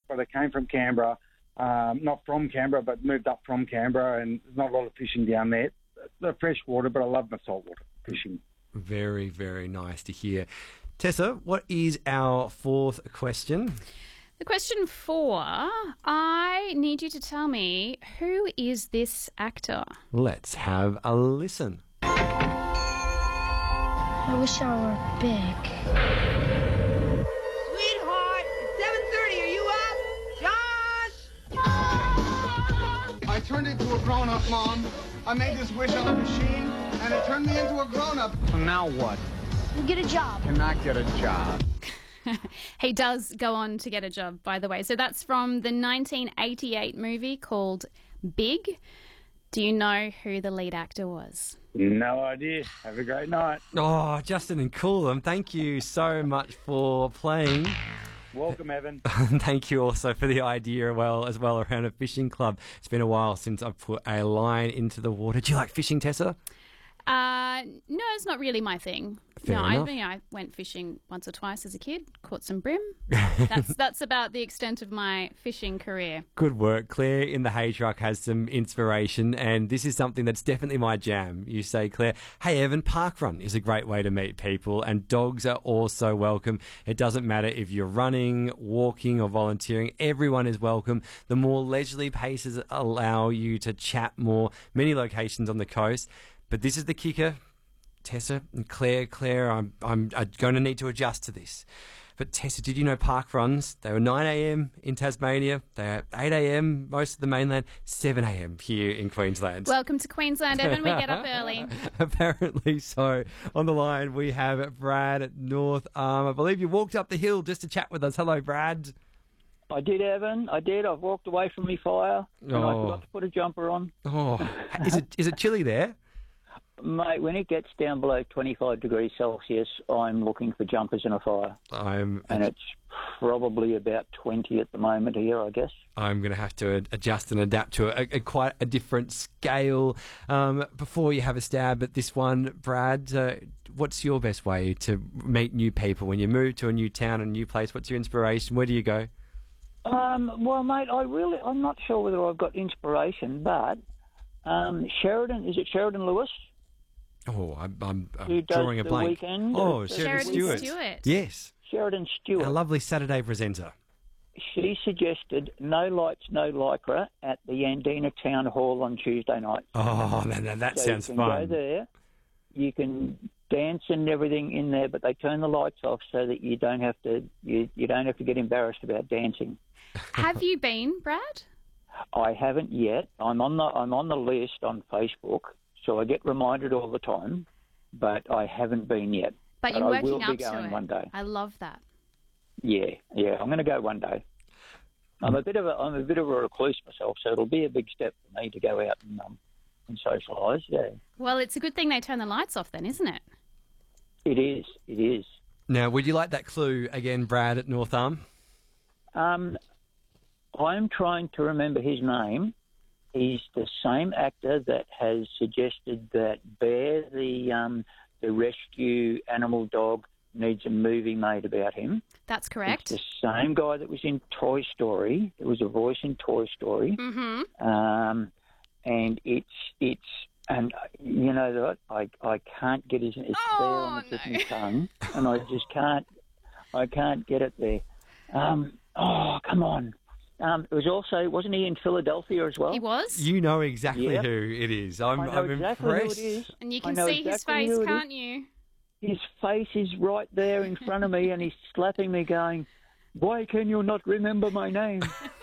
but I came from Canberra. Not from Canberra, but moved up from Canberra, and there's not a lot of fishing down there. The fresh water, but I love my saltwater fishing. Very, very nice to hear. Tessa, what is our fourth question? The question 4, I need you to tell me, who is this actor? Let's have a listen. I wish I were big. Sweetheart, it's 7:30. Are you up? Josh! I turned into a grown-up, Mom. I made this wish on a machine, and it turned me into a grown-up. So now what? You get a job. Cannot get a job. He does go on to get a job, by the way. So that's from the 1988 movie called Big. Do you know who the lead actor was? No idea. Have a great night. Oh, Justin and Coolum, thank you so much for playing. Welcome, Evan. Thank you also for the idea as well around a fishing club. It's been a while since I've put a line into the water. Do you like fishing, Tessa? No, it's not really my thing. Fair enough. I went fishing once or twice as a kid, caught some brim. That's about the extent of my fishing career. Good work. Claire in the hay truck has some inspiration, and this is something that's definitely my jam. You say, Claire, hey, Evan, parkrun is a great way to meet people, and dogs are also welcome. It doesn't matter if you're running, walking, or volunteering. Everyone is welcome. The more leisurely paces allow you to chat more. Many locations on the coast. But this is the kicker, Tessa and Claire, I'm going to need to adjust to this. But Tessa, did you know park runs, they were 9 a.m. in Tasmania, they're 8 a.m. most of the mainland, 7 a.m. here in Queensland. Welcome to Queensland, Evan. We get up early. Apparently so. On the line, we have Brad at North Arm. I believe you walked up the hill just to chat with us. Hello, Brad. I did, Evan. I did. I've walked away from my fire, and I forgot to put a jumper on. Oh, is it chilly there? Mate, when it gets down below 25 degrees Celsius, I'm looking for jumpers in a fire. And it's probably about 20 at the moment here, I guess. I'm going to have to adjust and adapt to a quite a different scale. Before you have a stab at this one, Brad, what's your best way to meet new people? When you move to a new town, a new place, what's your inspiration? Where do you go? Well, mate, I'm not sure whether I've got inspiration, but Sheridan, is it Sheridan Lewis? Oh, I'm Who does drawing a the blank. Weekend? Oh, Sheridan Stewart. Yes. Sheridan Stewart. A lovely Saturday presenter. She suggested no lights, no lycra at the Yandina Town Hall on Tuesday night. Oh, that sounds fun. fun. You can go there, you can dance and everything in there, but they turn the lights off so that you don't have to get embarrassed about dancing. Have you been, Brad? I haven't yet. I'm on the list on Facebook, so I get reminded all the time, but I haven't been yet. But you're I working will up be going to it. one day. I love that. Yeah, I'm going to go one day. I'm a bit of a recluse myself, so it'll be a big step for me to go out and socialise. Yeah. Well, it's a good thing they turn the lights off, then, isn't it? It is. Now, would you like that clue again, Brad at North Arm? I'm trying to remember his name. He's the same actor that has suggested that Bear, the rescue animal dog, needs a movie made about him. That's correct. It's the same guy that was in Toy Story. It was a voice in Toy Story. Mm-hmm. And it's and you know that I can't get his. It's there on the tip of my tongue, and I just can't. I can't get it there. Oh, come on. It was also, wasn't he in Philadelphia as well? He was. You know exactly who it is. I'm exactly impressed. who it is. And you can see his face, can't you? His face is right there in front of me, and he's slapping me going, why can you not remember my name?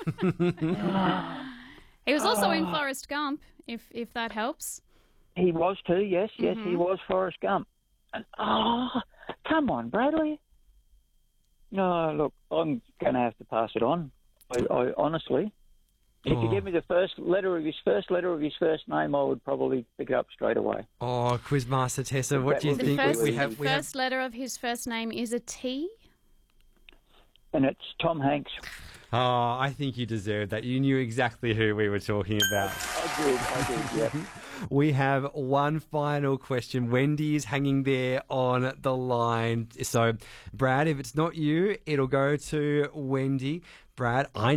He was also in Forrest Gump, if that helps. He was too, yes, he was Forrest Gump. And, come on, Bradley. No, look, I'm going to have to pass it on. I honestly, if you give me the first letter of his first name, I would probably pick it up straight away. Oh, Quizmaster Tessa, what do you think? The first letter of his first name is a T. And it's Tom Hanks. Oh, I think you deserved that. You knew exactly who we were talking about. I did, yeah. We have one final question. Wendy is hanging there on the line. So, Brad, if it's not you, it'll go to Wendy. Brad, I